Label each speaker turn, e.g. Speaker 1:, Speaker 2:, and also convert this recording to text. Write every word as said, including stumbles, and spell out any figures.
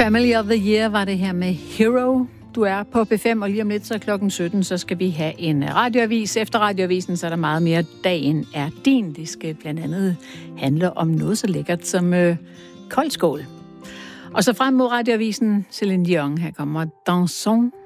Speaker 1: Family of the Year var det her med Hero. Du er på P fem, og lige om lidt så klokken sytten, så skal vi have en radioavis. Efter radioavisen, så er der meget mere. Dagen er din. Det skal blandt andet handle om noget så lækkert som øh, koldskål. Og så frem mod radioavisen, Celine Dion. Her kommer Dansons